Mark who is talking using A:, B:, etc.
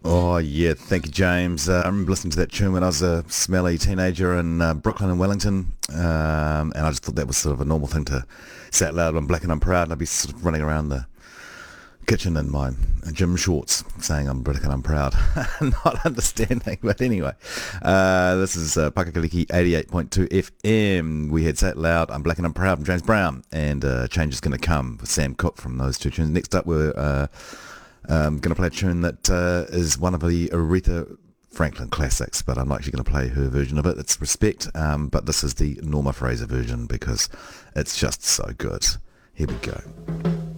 A: Oh yeah, thank you, James. I remember listening to that tune when I was a smelly teenager in Brooklyn and Wellington, and I just thought that was sort of a normal thing to say out loud. I'm black and I'm proud, and I'd be sort of running around the kitchen in my gym shorts saying I'm black and I'm proud, not understanding. But anyway, this is Pakakaliki 88.2 FM. We had Say It Loud, I'm black and I'm proud from James Brown, and Change is Going to Come with Sam Cooke from those two tunes. Next up, we're going to play a tune that is one of the Aretha Franklin classics, but I'm not actually going to play her version of it. It's Respect, but this is the Norma Fraser version because it's just so good. Here we go.